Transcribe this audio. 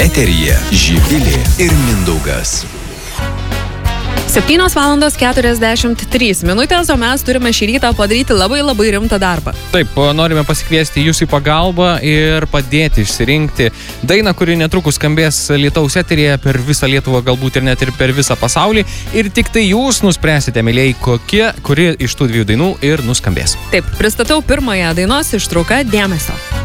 Eteryje Živilė ir Mindaugas. 7:43 minutės, o mes turime šį rytą padaryti labai rimtą darbą. Taip, norime pasikviesti jūs į pagalbą ir padėti išsirinkti dainą, kuri netrukus skambės Lietaus eteryje per visą Lietuvą, galbūt ir net ir per visą pasaulį. Ir tik tai jūs nuspręsite, mėlyjei, kuri iš tų dviejų dainų ir nuskambės. Taip, pristatau pirmąją dainos ištrauką Dėmesio.